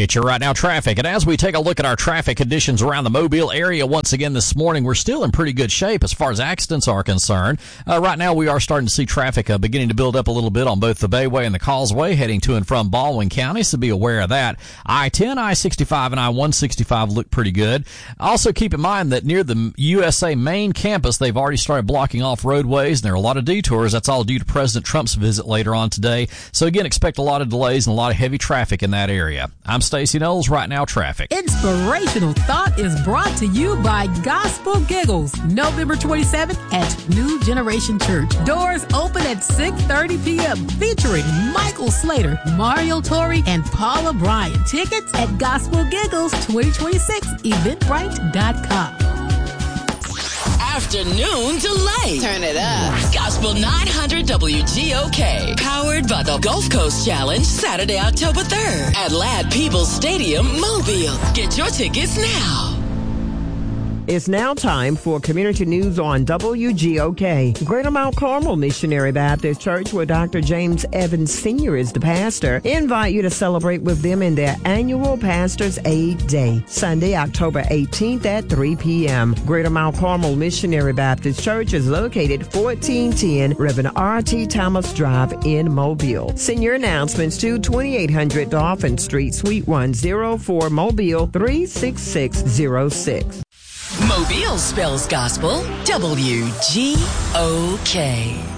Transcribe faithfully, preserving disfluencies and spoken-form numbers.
It's your Right Now traffic. And as we take a look at our traffic conditions around the Mobile area once again this morning, we're still in pretty good shape as far as accidents are concerned. Uh, right now, we are starting to see traffic uh, beginning to build up a little bit on both the Bayway and the Causeway heading to and from Baldwin County, so be aware of that. I ten, I sixty-five, and I one sixty-five look pretty good. Also, keep in mind that near the U S A main campus, they've already started blocking off roadways, and there are a lot of detours. That's all due to President Trump's visit later on today. So, again, expect a lot of delays and a lot of heavy traffic in that area. I'm Stacey Knowles, Right Now Traffic. Inspirational Thought is brought to you by Gospel Giggles, November twenty-seventh at New Generation Church. Doors open at six thirty p.m. featuring Michael Slater, Mario Torre, and Paula Bryan. Tickets at Gospel Giggles twenty twenty-six, eventbrite dot com. Afternoon delay. Turn it up. Gospel nine hundred W G O K. Powered by the Gulf Coast Challenge, Saturday, October third at Ladd Peebles Stadium, Mobile. Get your tickets now. It's now time for community news on W G O K. Greater Mount Carmel Missionary Baptist Church, where Doctor James Evans Senior is the pastor, invite you to celebrate with them in their annual Pastor's Aid Day, Sunday, October eighteenth at three p.m. Greater Mount Carmel Missionary Baptist Church is located fourteen ten Reverend R T. Thomas Drive in Mobile. Send your announcements to twenty-eight hundred Dolphin Street, Suite one oh four, Mobile three six six zero six. Mobile spells gospel W G O K.